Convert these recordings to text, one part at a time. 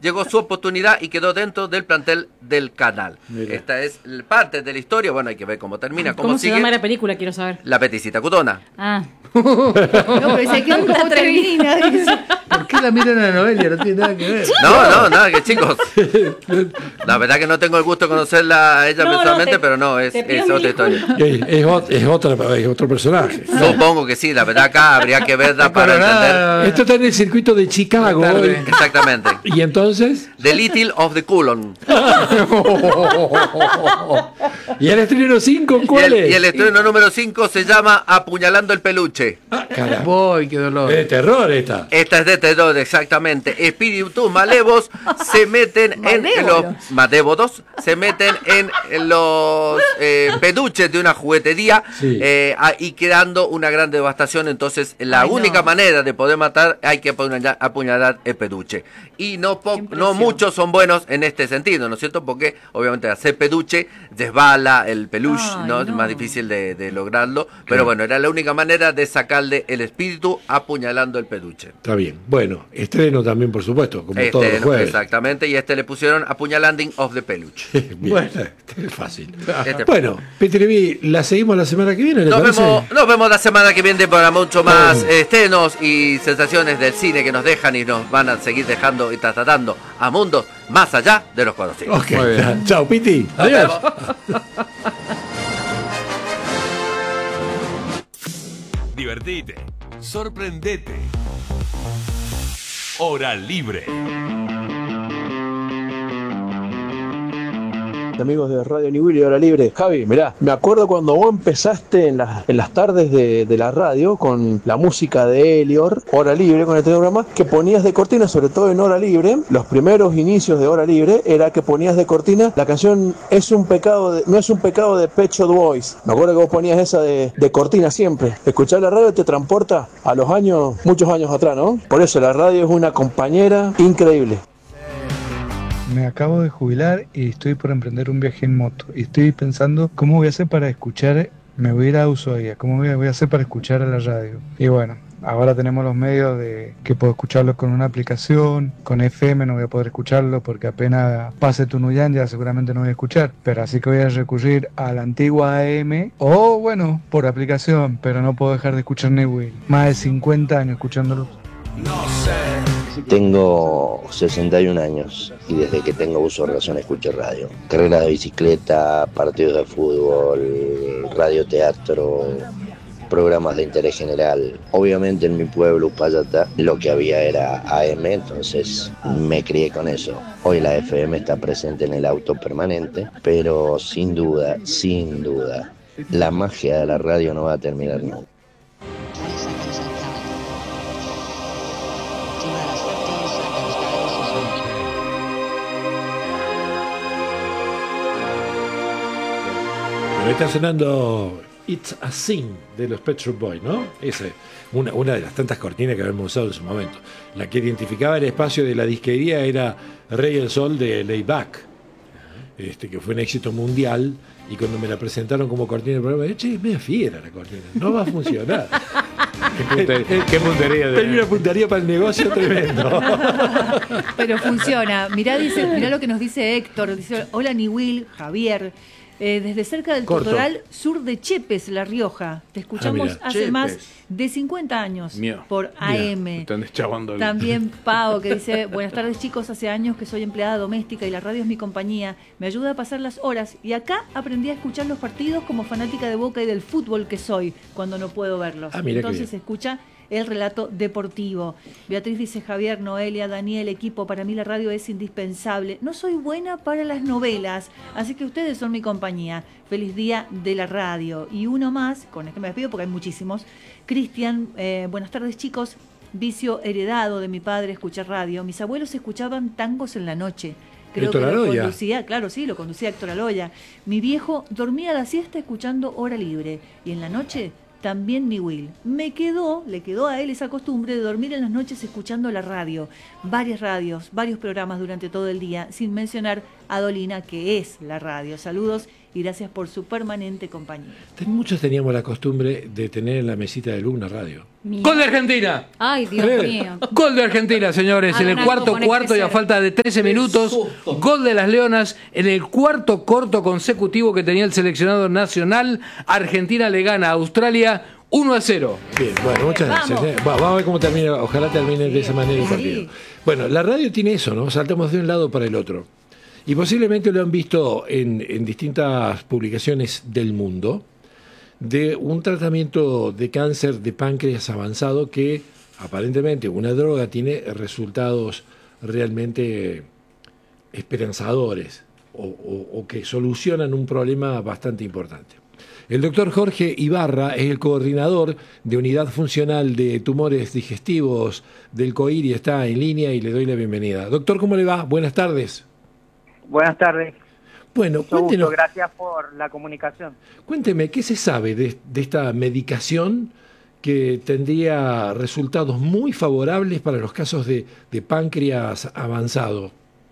llegó su oportunidad y quedó dentro del plantel del canal. Mira. Esta es parte de la historia. Bueno, hay que ver cómo termina, ¿Cómo sigue. se llama la película? Quiero saber. La Peticita Cutona. Ah. No, pero dice que como termina. ¿Por qué la miran a Noelia? No tiene nada que ver. No, nada, que chicos. La verdad que no tengo el gusto de conocerla a ella personalmente, pero no, es otra historia. Es otro personaje. Supongo que sí, la verdad acá habría que verla para entender. Esto está en el circuito de Chicago. Exactamente. ¿Y entonces? The Little of the Culon. ¿Y el estreno 5 cuál es? Y el estreno número 5 se llama Apuñalando el Peluche. Caramba. Voy, qué dolor. Es de terror esta. Esta es de terror, exactamente. Espíritus malevos se meten en los malévolos, se meten en los peluches de una juguetería, Sí. Y quedando una gran devastación. Entonces, la única manera de poder matar hay que apuñalar el peluche. Y no muchos son buenos en este sentido, ¿no es cierto? Porque obviamente hacer peluche desbala el peluche, ¿no? Es más difícil de lograrlo. Pero bueno, era la única manera de sacarle el espíritu apuñalando el peluche. Está bien. Bueno, estreno también, por supuesto, como todos los jueves. Exactamente, y le pusieron Apuñalanding of the Peluche. Bueno, es fácil. Bueno, Petri, ¿la seguimos la semana que viene? Nos vemos la semana que viene para mucho más estrenos y sensaciones del cine que nos dejan y nos van a seguir dejando y trasladando a mundos más allá de los conocidos. Ok, chao, Piti. Adiós. Divertite, sorprendete. Hora Libre. Amigos de Radio New y Hora Libre. Javi, mirá, me acuerdo cuando vos empezaste en las tardes de la radio con la música de Elior, Hora Libre, con este programa, que ponías de cortina, sobre todo en Hora Libre, los primeros inicios de Hora Libre, era que ponías de cortina la canción no es un pecado de Pet Shop Boys. Me acuerdo que vos ponías esa de cortina siempre. Escuchar la radio te transporta a los años, muchos años atrás, ¿no? Por eso la radio es una compañera increíble. Me acabo de jubilar y estoy por emprender un viaje en moto. Y estoy pensando cómo voy a hacer para escuchar, me voy a ir a Ushuaia, cómo voy a hacer para escuchar a la radio. Y bueno, ahora tenemos los medios de que puedo escucharlo con una aplicación, con FM no voy a poder escucharlo porque apenas pase Tunuyán ya seguramente no voy a escuchar. Pero así que voy a recurrir a la antigua AM o bueno, por aplicación, pero no puedo dejar de escuchar Newell. Más de 50 años escuchándolo. Tengo 61 años y desde que tengo uso de razón escucho radio. Carreras de bicicleta, partidos de fútbol, radioteatro, programas de interés general. Obviamente en mi pueblo, Upayatá, lo que había era AM, entonces me crié con eso. Hoy la FM está presente en el auto permanente, pero sin duda, la magia de la radio no va a terminar nunca. Pero está sonando It's a Sin de los Pet Shop Boys, ¿no? Esa es una de las tantas cortinas que habíamos usado en su momento. La que identificaba el espacio de la disquería era Rey el Sol de Layback, que fue un éxito mundial. Y cuando me la presentaron como cortina del programa, dije, che, es media fiera la cortina, no va a funcionar. Qué puntería. Tenía una puntería para el negocio tremendo. Pero funciona. Mirá lo que nos dice Héctor. Dice, hola Niwil, Javier. Desde cerca del Totoral sur de Chepes, La Rioja. Te escuchamos hace Chepes. más de 50 años por AM. Están deschavando. También Pau, que dice, buenas tardes chicos, hace años que soy empleada doméstica y la radio es mi compañía. Me ayuda a pasar las horas y acá aprendí a escuchar los partidos como fanática de Boca y del fútbol que soy cuando no puedo verlos. Entonces se escucha el relato deportivo. Beatriz dice, Javier, Noelia, Daniel, equipo, para mí la radio es indispensable. No soy buena para las novelas, así que ustedes son mi compañía. Feliz día de la radio. Y uno más, con este me despido porque hay muchísimos. Cristian, buenas tardes chicos. Vicio heredado de mi padre escuchar radio. Mis abuelos escuchaban tangos en la noche. Creo que lo conducía, claro, sí, lo conducía Héctor Aloya. Mi viejo dormía la siesta escuchando Hora Libre. Y en la noche también mi Will. Le quedó a él esa costumbre de dormir en las noches escuchando la radio. Varias radios, varios programas durante todo el día, sin mencionar a Dolina, que es la radio. Saludos y gracias por su permanente compañía. Muchos teníamos la costumbre de tener en la mesita de luz una radio. ¡Gol de Argentina! Ay, Dios mío. Gol de Argentina, señores, en el Hagan cuarto algo con cuarto y a este falta de 13 minutos. Gol de las Leonas en el cuarto corto consecutivo que tenía el seleccionado nacional. Argentina le gana a Australia 1-0. Bien, bueno, muchas gracias. Vamos a ver cómo termina. Ojalá termine de esa manera el partido. Bueno, la radio tiene eso, ¿no? Saltamos de un lado para el otro. Y posiblemente lo han visto en distintas publicaciones del mundo, de un tratamiento de cáncer de páncreas avanzado que aparentemente una droga tiene resultados realmente esperanzadores o que solucionan un problema bastante importante. El doctor Jorge Ibarra es el coordinador de Unidad Funcional de Tumores Digestivos del COIR y está en línea y le doy la bienvenida. Doctor, ¿cómo le va? Buenas tardes. Buenas tardes. Bueno, cuéntenos. Gracias por la comunicación. Cuénteme, ¿qué se sabe de esta medicación que tendría resultados muy favorables para los casos de páncreas avanzado?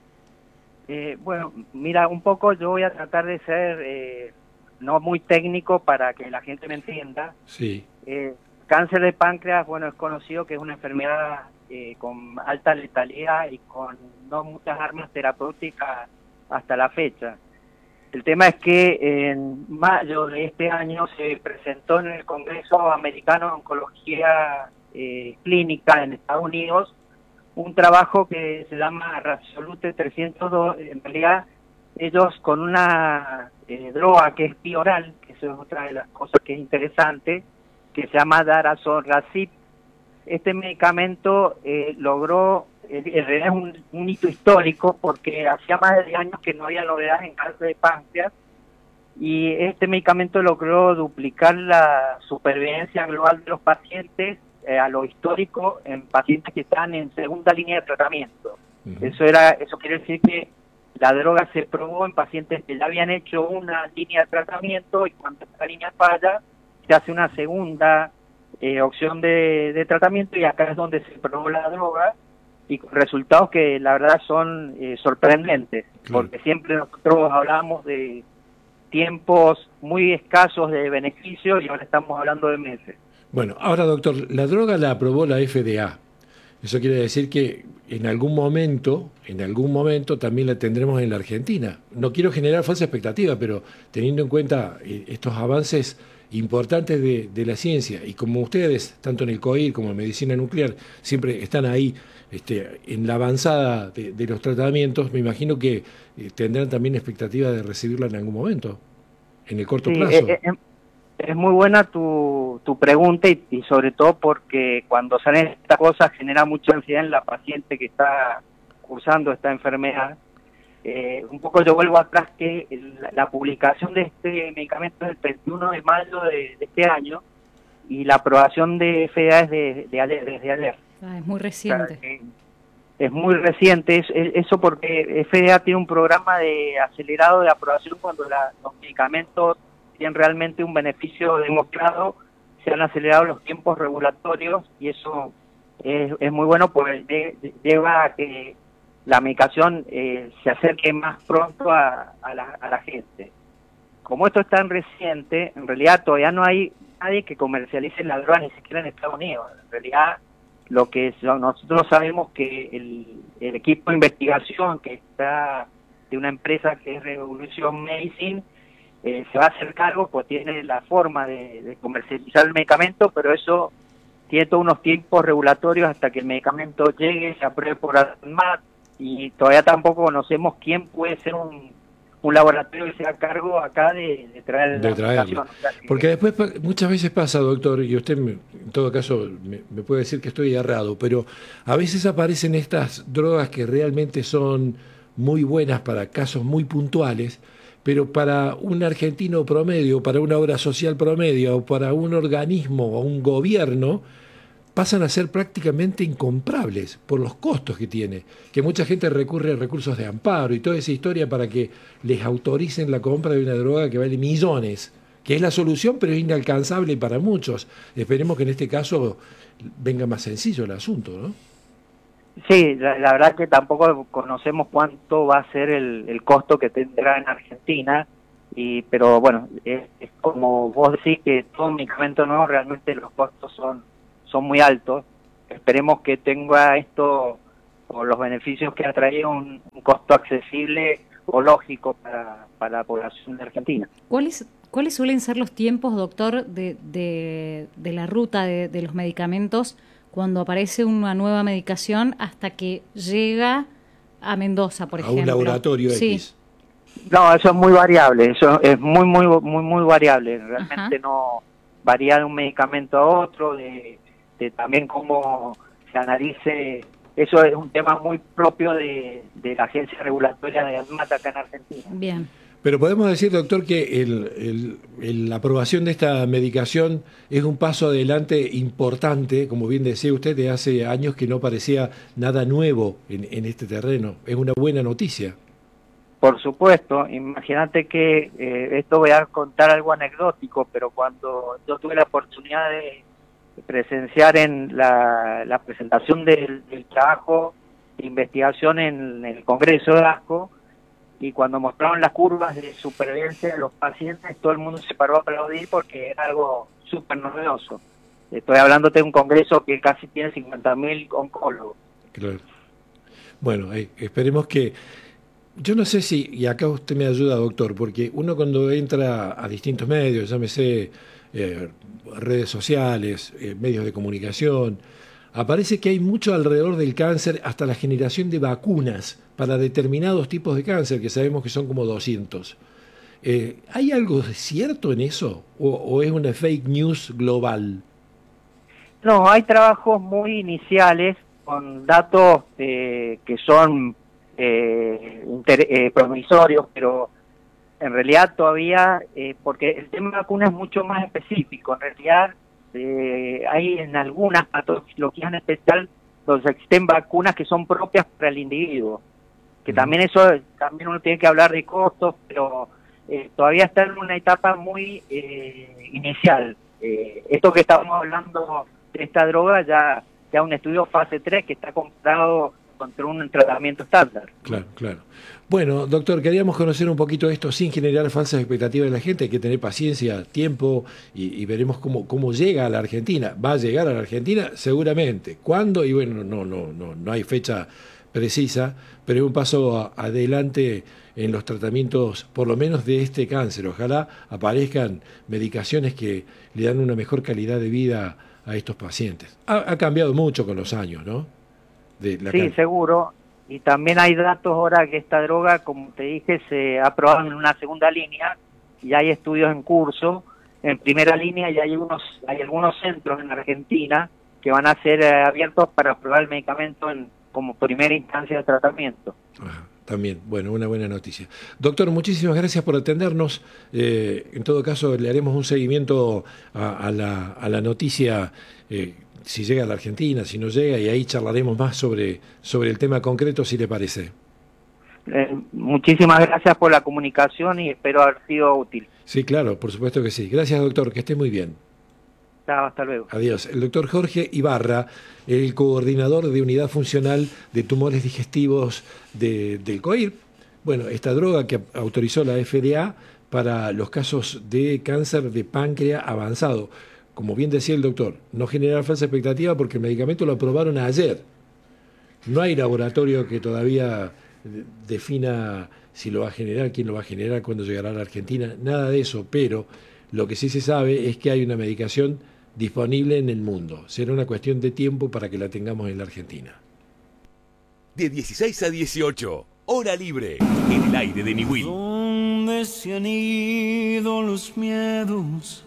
Bueno, mira, un poco yo voy a tratar de ser no muy técnico para que la gente me entienda. Sí. Cáncer de páncreas, bueno, es conocido que es una enfermedad con alta letalidad y con no muchas armas terapéuticas hasta la fecha. El tema es que en mayo de este año se presentó en el Congreso Americano de Oncología Clínica en Estados Unidos un trabajo que se llama Resolute 302. En realidad, ellos con una droga que es bioral, que eso es otra de las cosas que es interesante, que se llama daraxonrasib. Este medicamento logró, en realidad es un hito histórico porque hacía más de 10 años que no había novedades en cáncer de páncreas y este medicamento logró duplicar la supervivencia global de los pacientes a lo histórico en pacientes que están en segunda línea de tratamiento. Eso quiere decir que la droga se probó en pacientes que ya habían hecho una línea de tratamiento y cuando esta línea falla se hace una segunda opción de tratamiento y acá es donde se probó la droga y con resultados que la verdad son sorprendentes, porque siempre nosotros hablamos de tiempos muy escasos de beneficio y ahora estamos hablando de meses. Bueno, ahora doctor, la droga la aprobó la FDA. Eso quiere decir que en algún momento también la tendremos en la Argentina. No quiero generar falsa expectativa, pero teniendo en cuenta estos avances importantes de la ciencia y como ustedes, tanto en el COIR como en medicina nuclear, siempre están ahí en la avanzada de los tratamientos, me imagino que tendrán también expectativa de recibirla en algún momento, en el corto plazo. Es muy buena tu pregunta y sobre todo porque cuando salen estas cosas genera mucha ansiedad en la paciente que está cursando esta enfermedad. Un poco yo vuelvo atrás que la publicación de este medicamento es el 21 de mayo de este año y la aprobación de FDA es desde ayer. Es muy reciente. O sea, es muy reciente, eso porque FDA tiene un programa de acelerado de aprobación cuando los medicamentos tienen realmente un beneficio demostrado, se han acelerado los tiempos regulatorios y eso es muy bueno porque lleva a que la medicación se acerque más pronto a la gente. Como esto es tan reciente, en realidad todavía no hay nadie que comercialice la droga ni siquiera en Estados Unidos. En realidad, nosotros sabemos que el equipo de investigación que está de una empresa que es Revolution Medicine se va a hacer cargo, pues tiene la forma de comercializar el medicamento, pero eso tiene todos unos tiempos regulatorios hasta que el medicamento llegue, se apruebe por ANMAT, y todavía tampoco conocemos quién puede ser un laboratorio que se haga cargo acá de traer la medicación. O sea, porque después muchas veces pasa, doctor, y usted en todo caso me puede decir que estoy errado, pero a veces aparecen estas drogas que realmente son muy buenas para casos muy puntuales, pero para un argentino promedio, para una obra social promedio, o para un organismo o un gobierno, pasan a ser prácticamente incomprables por los costos que tiene, que mucha gente recurre a recursos de amparo y toda esa historia para que les autoricen la compra de una droga que vale millones, que es la solución pero es inalcanzable para muchos. Esperemos que en este caso venga más sencillo el asunto, ¿no? Sí, la verdad que tampoco conocemos cuánto va a ser el costo que tendrá en Argentina. Pero bueno, es como vos decís que todo medicamento nuevo realmente los costos son muy altos. Esperemos que tenga esto, o los beneficios que ha traído, un costo accesible o lógico para la población de Argentina. ¿Cuáles suelen ser los tiempos, doctor, de la ruta de los medicamentos cuando aparece una nueva medicación hasta que llega a Mendoza, por ejemplo? A un laboratorio sí. X. No, eso es muy variable, eso es muy variable. Realmente no varía de un medicamento a otro, de también cómo se analice. Eso es un tema muy propio de la Agencia Regulatoria de ANMAT acá en Argentina. Bien. Pero podemos decir, doctor, que la aprobación de esta medicación es un paso adelante importante, como bien decía usted, de hace años que no parecía nada nuevo en este terreno. Es una buena noticia. Por supuesto, imagínate que esto voy a contar algo anecdótico, pero cuando yo tuve la oportunidad de presenciar en la presentación del trabajo de investigación en el Congreso de ASCO, y cuando mostraron las curvas de supervivencia de los pacientes, todo el mundo se paró a aplaudir porque era algo súper novedoso. Estoy hablándote de un congreso que casi tiene 50.000 oncólogos. Claro. Bueno, esperemos que... Yo no sé si, y acá usted me ayuda, doctor, porque uno cuando entra a distintos medios, llámese redes sociales, medios de comunicación, aparece que hay mucho alrededor del cáncer, hasta la generación de vacunas para determinados tipos de cáncer, que sabemos que son como 200. ¿Hay algo cierto en eso? ¿O es una fake news global? No, hay trabajos muy iniciales con datos que son promisorios, pero en realidad todavía, porque el tema de vacuna es mucho más específico. En realidad hay en algunas patologías en especial donde existen vacunas que son propias para el individuo, que también también uno tiene que hablar de costos, pero todavía está en una etapa muy inicial. Esto que estamos hablando de esta droga ya un estudio fase 3 que está comprado contra un tratamiento estándar. Claro, claro. Bueno, doctor, queríamos conocer un poquito esto sin generar falsas expectativas de la gente. Hay que tener paciencia, tiempo y veremos cómo llega a la Argentina. Va a llegar a la Argentina seguramente. ¿Cuándo? Y bueno, no hay fecha precisa, pero es un paso adelante en los tratamientos, por lo menos de este cáncer. Ojalá aparezcan medicaciones que le dan una mejor calidad de vida a estos pacientes. Ha cambiado mucho con los años, ¿no? Sí, seguro. Y también hay datos ahora que esta droga, como te dije, se ha aprobado en una segunda línea y hay estudios en curso. En primera línea y hay algunos centros en Argentina que van a ser abiertos para aprobar el medicamento como primera instancia de tratamiento. También, bueno, una buena noticia. Doctor, muchísimas gracias por atendernos. En todo caso, le haremos un seguimiento a la noticia, si llega a la Argentina, si no llega, y ahí charlaremos más sobre el tema concreto, si le parece. Muchísimas gracias por la comunicación y espero haber sido útil. Sí, claro, por supuesto que sí. Gracias, doctor, que esté muy bien. Chao, hasta luego. Adiós. El doctor Jorge Ibarra, el coordinador de Unidad Funcional de Tumores Digestivos del COIRP. Bueno, esta droga que autorizó la FDA para los casos de cáncer de páncreas avanzado. Como bien decía el doctor, no generar falsa expectativa porque el medicamento lo aprobaron ayer. No hay laboratorio que todavía defina si lo va a generar, quién lo va a generar, cuándo llegará a la Argentina, nada de eso, pero lo que sí se sabe es que hay una medicación disponible en el mundo. Será una cuestión de tiempo para que la tengamos en la Argentina. De 16 a 18, hora libre, en el aire de Niwil. ¿Dónde se han ido los miedos?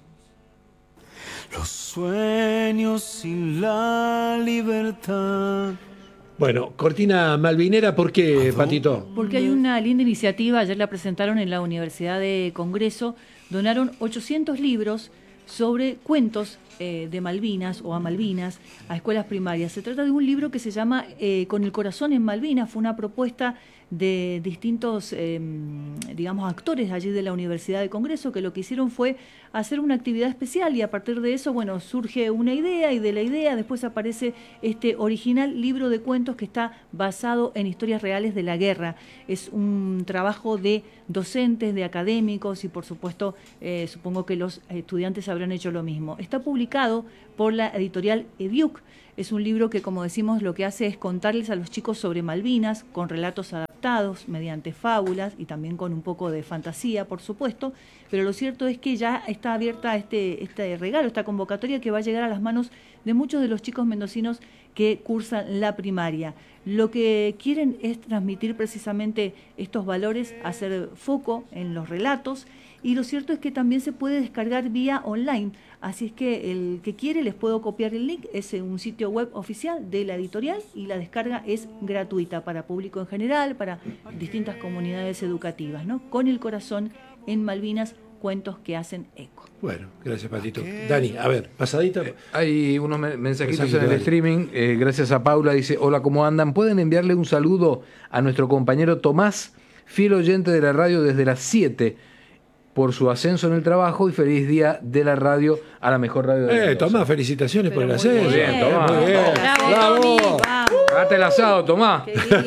Los sueños y la libertad. Bueno, cortina malvinera, ¿por qué, Patito? Porque hay una linda iniciativa, ayer la presentaron en la Universidad de Congreso, donaron 800 libros sobre cuentos de Malvinas o a Malvinas, a escuelas primarias. Se trata de un libro que se llama Con el corazón en Malvinas. Fue una propuesta de distintos, digamos, actores allí de la Universidad de Congreso, que lo que hicieron fue hacer una actividad especial, y a partir de eso, bueno, surge una idea, y de la idea después aparece este original libro de cuentos que está basado en historias reales de la guerra. Es un trabajo de docentes, de académicos, y por supuesto supongo que los estudiantes habrán hecho lo mismo. Está publicado por la editorial Ediuc. Es un libro que, como decimos, lo que hace es contarles a los chicos sobre Malvinas, con relatos adaptados, mediante fábulas y también con un poco de fantasía, por supuesto, pero lo cierto es que ya está abierta este regalo, esta convocatoria, que va a llegar a las manos de muchos de los chicos mendocinos que cursan la primaria. Lo que quieren es transmitir precisamente estos valores, hacer foco en los relatos, y lo cierto es que también se puede descargar vía online. Así es que el que quiere, les puedo copiar el link, es un sitio web oficial de la editorial, y la descarga es gratuita para público en general, para distintas comunidades educativas, ¿no? Con el corazón en Malvinas, cuentos que hacen eco. Bueno, gracias, Patito. Dani, a ver, pasadita. Hay unos mensajitos en el streaming. Gracias a Paula, dice: hola, ¿cómo andan? ¿Pueden enviarle un saludo a nuestro compañero Tomás, fiel oyente de la radio desde las 7? Por su ascenso en el trabajo, y feliz día de la radio a la mejor radio de Mendoza. Tomás, felicitaciones por el ascenso. Muy bien, Tomás. Muy bien. ¡Bravo! Hagate el asado, Tomás.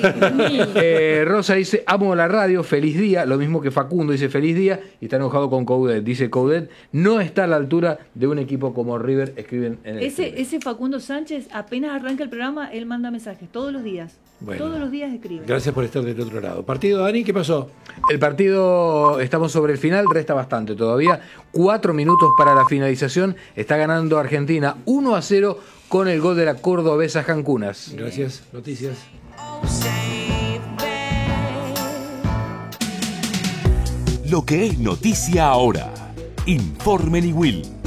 Rosa dice: amo la radio, feliz día. Lo mismo que Facundo, dice feliz día, y está enojado con Coudet. Dice: Coudet no está a la altura de un equipo como River. Escriben en el ese Facundo Sánchez, apenas arranca el programa, él manda mensajes todos los días. Bueno, todos los días escribe. Gracias por estar del otro lado. Partido, Dani, ¿qué pasó? El partido, estamos sobre el final, resta bastante todavía. 4 minutos para la finalización. Está ganando Argentina 1-0 con el gol de la cordobesa Jancunas. Gracias. Noticias. Lo que es noticia ahora. Informe Niwil.